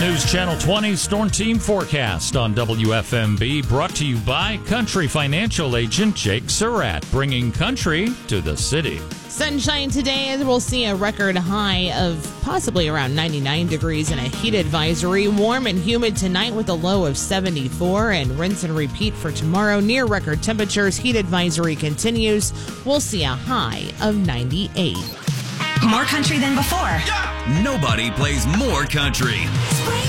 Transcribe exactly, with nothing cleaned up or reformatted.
News Channel twenty Storm Team Forecast on W F M B, brought to you by Country Financial Agent Jake Surratt, bringing country to the city. Sunshine today, as we'll see a record high of possibly around ninety-nine degrees and a heat advisory. Warm and humid tonight with a low of seventy-four, and rinse and repeat for tomorrow. Near record temperatures, heat advisory continues. We'll see a high of ninety-eight. More country than before. Nobody plays more country. Spring